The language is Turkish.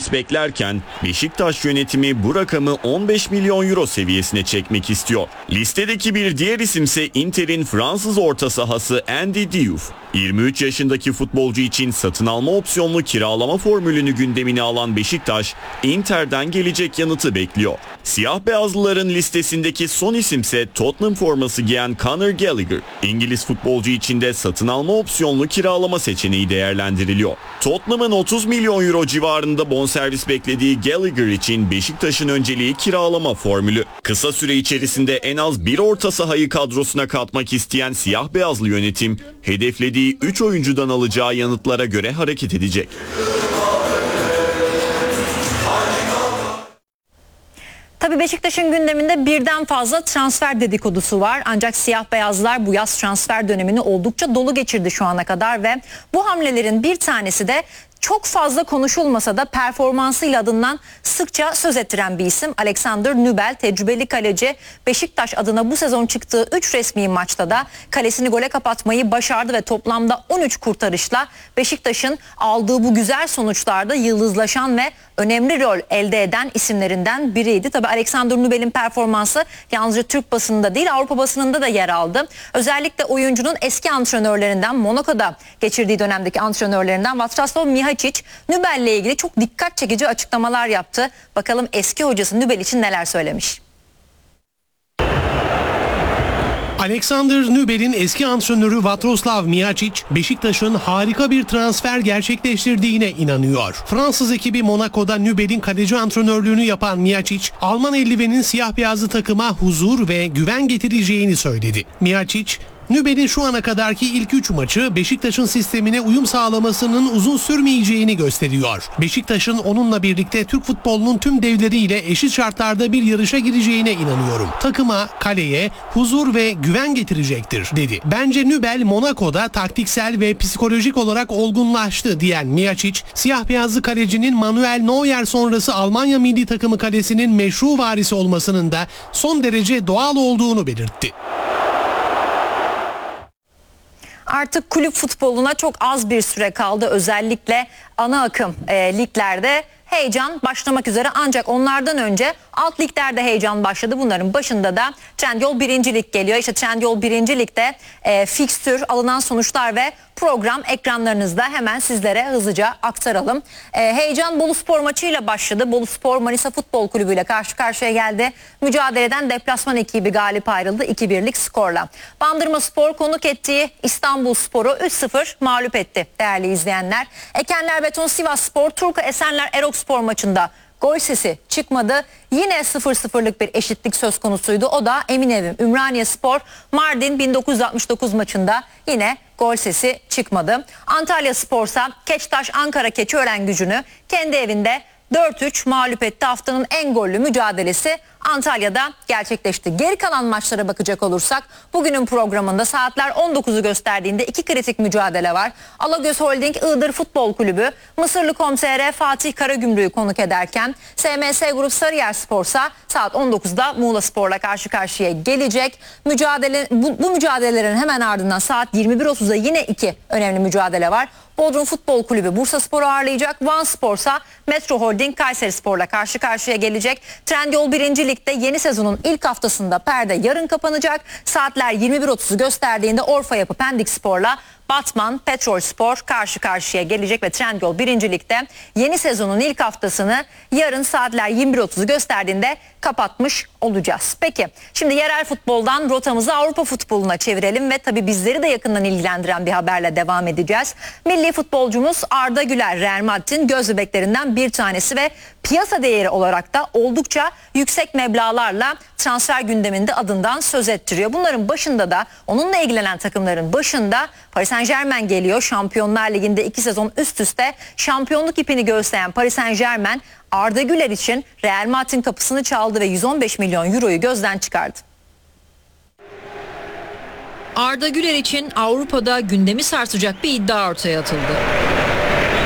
bonservis beklerken Beşiktaş yönetimi bu rakamı 15 milyon euro seviyesine çekmek istiyor. Listedeki bir diğer isimse Inter'in Fransız orta sahası Andy Diouf. 23 yaşındaki futbolcu için satın alma opsiyonlu kiralama formülünü gündemine alan Beşiktaş, Inter'den gelecek yanıtı bekliyor. Siyah beyazlıların listesindeki son isimse Tottenham forması giyen Conor Gallagher. İngiliz futbolcu için de satın alma opsiyonlu kiralama seçeneği değerlendiriliyor. Tottenham'ın 30 milyon euro civarında bonservis beklediği Gallagher için Beşiktaş'ın önceliği kiralama formülü. Kısa süre içerisinde en az bir orta sahayı kadrosuna katmak isteyen siyah beyazlı yönetim, hedeflediği 3 oyuncudan alacağı yanıtlara göre hareket edecek. Tabii Beşiktaş'ın gündeminde birden fazla transfer dedikodusu var. Ancak siyah beyazlar bu yaz transfer dönemini oldukça dolu geçirdi şu ana kadar ve bu hamlelerin bir tanesi de çok fazla konuşulmasa da performansıyla adından sıkça söz ettiren bir isim Alexander Nübel. Tecrübeli kaleci Beşiktaş adına bu sezon çıktığı 3 resmi maçta da kalesini gole kapatmayı başardı ve toplamda 13 kurtarışla Beşiktaş'ın aldığı bu güzel sonuçlarda yıldızlaşan ve önemli rol elde eden isimlerinden biriydi. Tabii Alexander Nübel'in performansı yalnızca Türk basınında değil Avrupa basınında da yer aldı. Özellikle oyuncunun eski antrenörlerinden, Monaco'da geçirdiği dönemdeki antrenörlerinden Vatroslav Mihačić Nübel'le ilgili çok dikkat çekici açıklamalar yaptı. Bakalım eski hocası Nübel için neler söylemiş. Alexander Nübel'in eski antrenörü Vatroslav Mihačić, Beşiktaş'ın harika bir transfer gerçekleştirdiğine inanıyor. Fransız ekibi Monaco'da Nübel'in kaleci antrenörlüğünü yapan Mihačić, Alman eldivenin siyah beyazlı takıma huzur ve güven getireceğini söyledi. Mihačić, Nübel'in şu ana kadarki ilk 3 maçı Beşiktaş'ın sistemine uyum sağlamasının uzun sürmeyeceğini gösteriyor. Beşiktaş'ın onunla birlikte Türk futbolunun tüm devleriyle eşit şartlarda bir yarışa gireceğine inanıyorum. Takıma, kaleye huzur ve güven getirecektir, dedi. Bence Nübel Monaco'da taktiksel ve psikolojik olarak olgunlaştı diyen Mihačić, siyah beyazlı kalecinin Manuel Neuer sonrası Almanya milli takımı kalesinin meşru varisi olmasının da son derece doğal olduğunu belirtti. Artık kulüp futboluna çok az bir süre kaldı. Özellikle ana akım liglerde heyecan başlamak üzere. Ancak onlardan önce alt liglerde heyecan başladı. Bunların başında da Trendyol 1. Lig geliyor. İşte Trendyol 1. Lig'de fikstür, alınan sonuçlar ve program ekranlarınızda, hemen sizlere hızlıca aktaralım. Heyecan Boluspor maçıyla başladı. Boluspor Manisa Futbol Kulübü ile karşı karşıya geldi. Mücadeleden deplasman ekibi galip ayrıldı 2-1'lik skorla. Bandırmaspor konuk ettiği İstanbulspor'u 3-0 mağlup etti değerli izleyenler. Ekenler Beton Sivasspor, Turku Esenler Erokspor maçında gol sesi çıkmadı. Yine 0-0'lık bir eşitlik söz konusuydu. O da Eminevim Ümraniye-Spor Mardin 1969 maçında yine gol sesi çıkmadı. Antalyaspor'sa Keçtaş Ankara Keçiören-Gücü'nü kendi evinde 4-3 mağlup etti. Haftanın en gollü mücadelesi Antalya'da gerçekleşti. Geri kalan maçlara bakacak olursak bugünün programında saatler 19'u gösterdiğinde 2 kritik mücadele var. Alagöz Holding Iğdır Futbol Kulübü Mısırlı.com.tr Fatih Karagümrük'ü konuk ederken SMS Grup Sarıyerspor'sa saat 19'da Muğla Spor'la karşı karşıya gelecek. Bu mücadelelerin hemen ardından saat 21.30'da yine 2 önemli mücadele var. Bodrum Futbol Kulübü Bursaspor'u ağırlayacak. Vanspor'sa Metro Holding Kayserispor'la karşı karşıya gelecek. Trendyol 1. Lig'de yeni sezonun ilk haftasında perde yarın kapanacak. Saatler 21.30'u gösterdiğinde Orfa Yapı Pendikspor'la Batman Petrolspor karşı karşıya gelecek ve Trendyol 1. Lig'de yeni sezonun ilk haftasını yarın saatler 21.30'u gösterdiğinde kapatmış olacağız. Peki şimdi yerel futboldan rotamızı Avrupa futboluna çevirelim ve tabii bizleri de yakından ilgilendiren bir haberle devam edeceğiz. Milli futbolcumuz Arda Güler Real Madrid'in göz bebeklerinden bir tanesi ve piyasa değeri olarak da oldukça yüksek meblağlarla transfer gündeminde adından söz ettiriyor. Bunların başında da onunla ilgilenen takımların başında Paris Saint-Germain geliyor. Şampiyonlar Ligi'nde 2 sezon üst üste şampiyonluk ipini göğüsleyen Paris Saint-Germain Arda Güler için Real Madrid'in kapısını çaldı ve 115 milyon euroyu gözden çıkardı. Arda Güler için Avrupa'da gündemi sarsacak bir iddia ortaya atıldı.